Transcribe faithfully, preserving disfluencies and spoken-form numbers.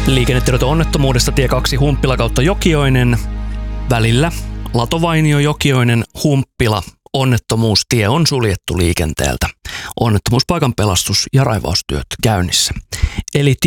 Liikennetieto onnettomuudesta tie kaksi Humppila kautta Jokioinen. Välillä Latovainio-Jokioinen Humppila onnettomuustie on suljettu liikenteeltä. Onnettomuuspaikan pelastus- ja raivaustyöt käynnissä. Eli